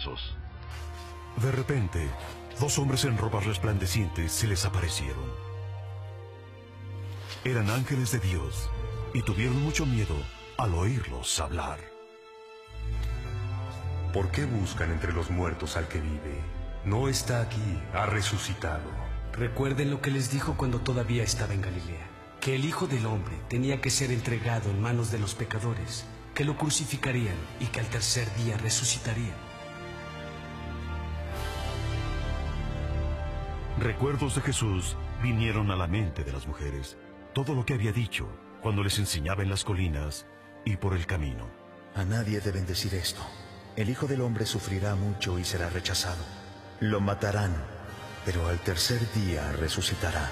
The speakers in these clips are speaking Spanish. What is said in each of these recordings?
brazos. De repente, dos hombres en ropas resplandecientes se les aparecieron. Eran ángeles de Dios y tuvieron mucho miedo al oírlos hablar. ¿Por qué buscan entre los muertos al que vive? No está aquí, ha resucitado. Recuerden lo que les dijo cuando todavía estaba en Galilea, que el Hijo del Hombre tenía que ser entregado en manos de los pecadores, que lo crucificarían y que al tercer día resucitaría. Recuerdos de Jesús vinieron a la mente de las mujeres, todo lo que había dicho cuando les enseñaba en las colinas y por el camino. A nadie deben decir esto. El Hijo del Hombre sufrirá mucho y será rechazado. Lo matarán, pero al tercer día resucitará.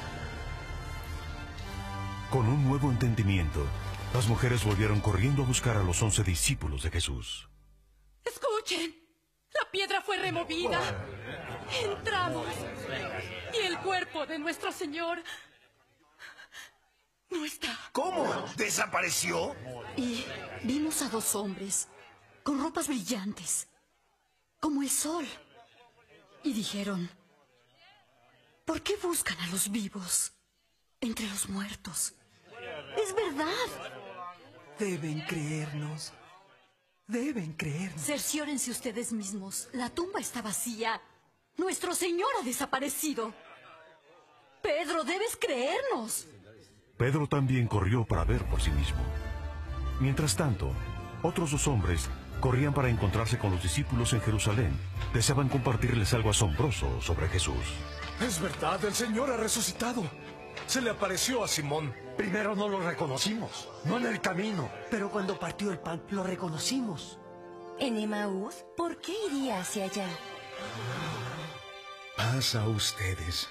Con un nuevo entendimiento, las mujeres volvieron corriendo a buscar a los 11 discípulos de Jesús. ¡Escuchen! La piedra fue removida. Entramos. Y el cuerpo de nuestro Señor no está. ¿Cómo? ¿Desapareció? Y vimos a dos hombres con ropas brillantes, como el sol. Y dijeron: ¿por qué buscan a los vivos entre los muertos? Es verdad. Deben creernos. Deben creernos. Cerciórense ustedes mismos. La tumba está vacía. Nuestro Señor ha desaparecido. Pedro, debes creernos. Pedro también corrió para ver por sí mismo. Mientras tanto, otros dos hombres corrían para encontrarse con los discípulos en Jerusalén. Deseaban compartirles algo asombroso sobre Jesús. Es verdad, el Señor ha resucitado. Se le apareció a Simón. Primero no lo reconocimos, no en el camino. Pero cuando partió el pan, lo reconocimos. ¿En Emaús? ¿Por qué iría hacia allá? Paz a ustedes.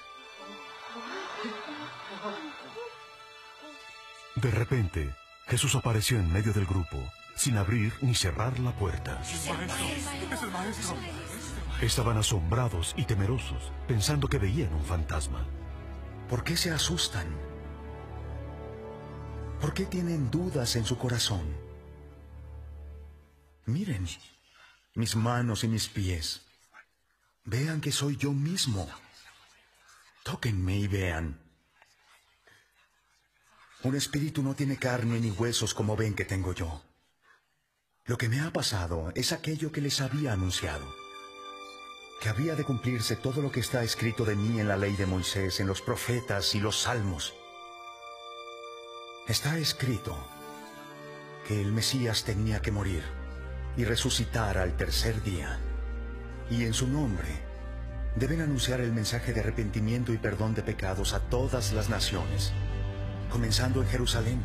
De repente, Jesús apareció en medio del grupo, sin abrir ni cerrar la puerta. Es el maestro. Estaban asombrados y temerosos, pensando que veían un fantasma. ¿Por qué se asustan? ¿Por qué tienen dudas en su corazón? Miren, mis manos y mis pies. Vean que soy yo mismo. Tóquenme y vean. Un espíritu no tiene carne ni huesos como ven que tengo yo. Lo que me ha pasado es aquello que les había anunciado. Que había de cumplirse todo lo que está escrito de mí en la ley de Moisés, en los profetas y los salmos. Está escrito que el Mesías tenía que morir y resucitar al tercer día. Y en su nombre deben anunciar el mensaje de arrepentimiento y perdón de pecados a todas las naciones, comenzando en Jerusalén.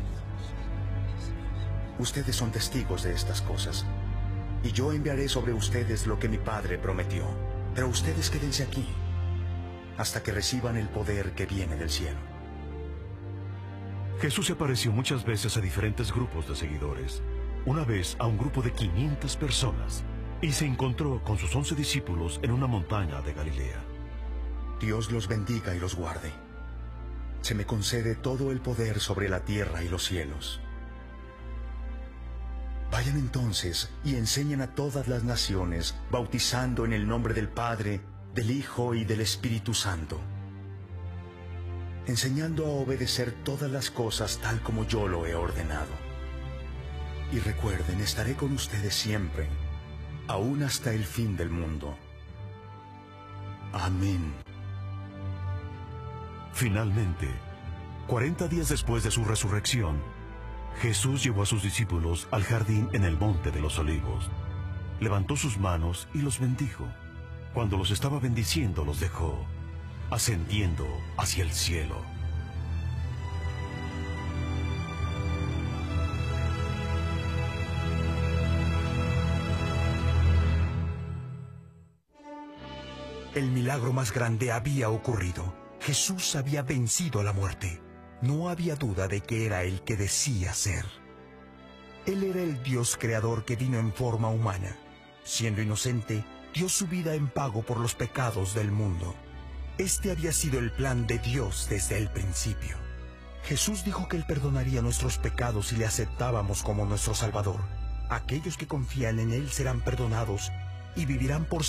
Ustedes son testigos de estas cosas, y yo enviaré sobre ustedes lo que mi Padre prometió. Pero ustedes quédense aquí, hasta que reciban el poder que viene del cielo. Jesús se apareció muchas veces a diferentes grupos de seguidores. Una vez a un grupo de 500 personas, y se encontró con sus 11 discípulos en una montaña de Galilea. Dios los bendiga y los guarde. Se me concede todo el poder sobre la tierra y los cielos. Vayan entonces y enseñen a todas las naciones, bautizando en el nombre del Padre, del Hijo y del Espíritu Santo, enseñando a obedecer todas las cosas tal como yo lo he ordenado. Y recuerden, estaré con ustedes siempre, aún hasta el fin del mundo. Amén. Finalmente, 40 días después de su resurrección, Jesús llevó a sus discípulos al jardín en el Monte de los Olivos. Levantó sus manos y los bendijo. Cuando los estaba bendiciendo, los dejó, ascendiendo hacia el cielo. El milagro más grande había ocurrido. Jesús había vencido la muerte. No había duda de que era el que decía ser. Él era el Dios creador que vino en forma humana. Siendo inocente, dio su vida en pago por los pecados del mundo. Este había sido el plan de Dios desde el principio. Jesús dijo que Él perdonaría nuestros pecados si le aceptábamos como nuestro Salvador. Aquellos que confían en Él serán perdonados y vivirán por